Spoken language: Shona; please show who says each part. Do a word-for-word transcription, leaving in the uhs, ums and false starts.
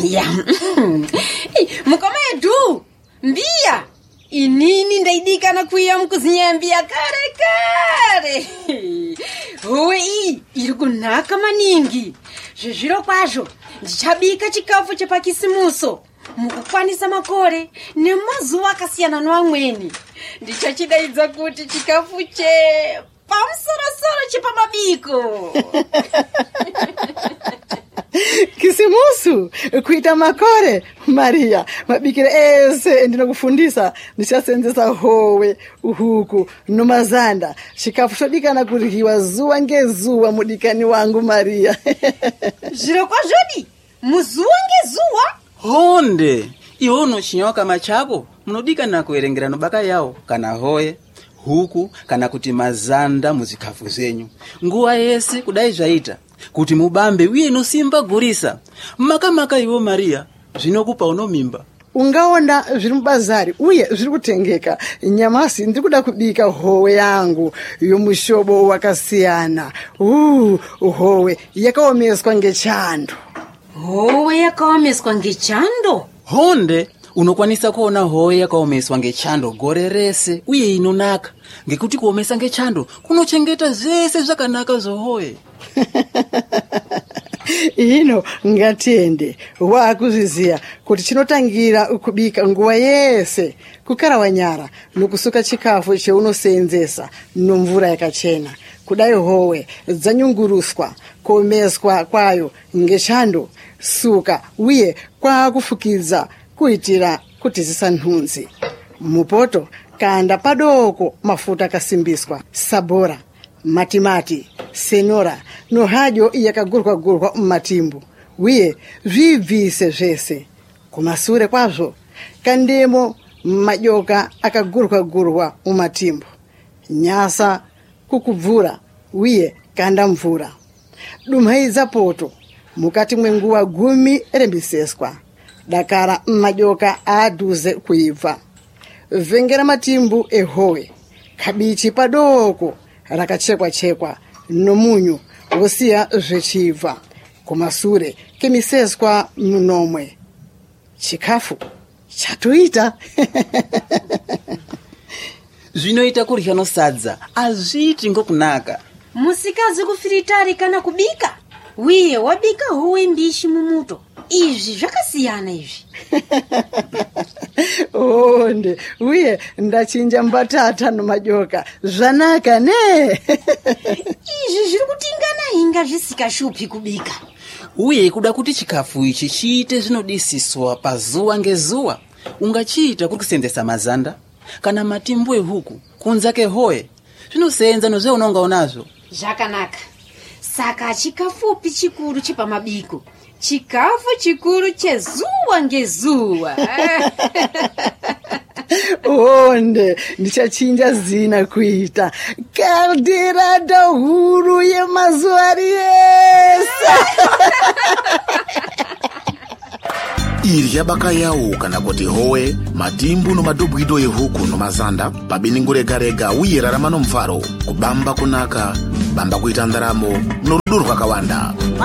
Speaker 1: ya mkomedu mbia inini ndaidika na kuya mkuzinyambia kare kare uwe ii irikunaka maningi zvezviro kwazvo ndichabika chikafu chepakisimuso mukukwanisa makore nemazuva akasiyana noamweni. Ndichachidaidza kuti chikafu che pamusorosoro chepamabiko.
Speaker 2: Kisimusu kuita makore Maria mabikire ese ndinokufundisa ndichasenzesa howe uhuku nomazanda chikafu chodikana kurihiwa zuwa ngezuwa mudikani wangu Maria.
Speaker 1: Zviro kwazvodi muzuwa ngezuwa
Speaker 3: honde iwono chinyawa kama chako munodikana kuerengera nobaka yawo kana hoye huku kana kuti mazanda muzikafu zenyu nguwa yese kudai zvaita kuti mubambe wiye nosimba gurisa makamaka iwo Maria zvinokupa uno mimba.
Speaker 2: Ungaona zviri mubazari uye zviri kutengeka. Nyamasi ndiri kuda kubika howe yangu yomushobo wakasiyana. Uh, howe yakaomeswa ngechando.
Speaker 1: Howe yakaomeswa ngechando?
Speaker 3: Honde unokwanisa kuona howe yakaomeswa ngechando gore rese uye inonaka ngekuti kuomesa ngechando kunochengeta zvese zvakanaka zvohowe.
Speaker 2: Ino ngatiende wakuzviziya kuti chinotangira kubika nguwa yese kukarawa nyara nokusuka chikafu cheunoseenzesa nomvura yakachena. Kudai howe dzanyunguruswa kuomeswa kwayo ngechando suka uye kwakufukidza kuitira kuti zisanhunzi. Mupoto kanda padoko mafuta akasimbiswa sabora matimati senora nohajo yakagurwa gurwa mumatimbu uye zvibvise zvese. Kumasure kwazvo kandemo majoka akagurwa gurwa mumatimbu nyasa kukubvura uye kanda mvura. Dumhaidza poto mukati mwenguwa gumi rembiseswa. Dakara majoka aduze kuibva. Vengera matimbu ehowe kabichi padoko rakachekwa chekwa nomunyu wosiya zvechibva. Kumasure kemiseswa munomwe chikafu chatoita.
Speaker 3: Zvinoita kurya nosadza azviti ngokunaka.
Speaker 1: Musikazi kufiritari kana kubika wiye wabika howe mbishi mumuto. Izvi zvakasiyana izvi.
Speaker 2: Onde uye ndachinja mbatata nomajoka zvanaka ne.
Speaker 1: Izvi zviri kutingana hinga zvisikashupi kubika.
Speaker 3: Uye kuda kuti chikafu ichi chiite zvinodisiswa pazuwa ngezuwa ungachiita kuti kusenzesa mazanda kana matimbu ehuku kunzake hoye zvinosenza nozve unongaonazvo.
Speaker 1: Zvakanaka. Saka chikafupi chikuru chepamabiko chikafu chikuru chezuwa ngezuwa.
Speaker 2: Onde ndichachinja zina kuita kaldirada huru yemazuva yese.
Speaker 4: Irya baka yawo kana kuti howe matimbu nomadobwido ehuku nomazanda pabininguregarega uye rarama nomfaro kubamba kunaka bamba kuita ndaramo norudo rwakawanda.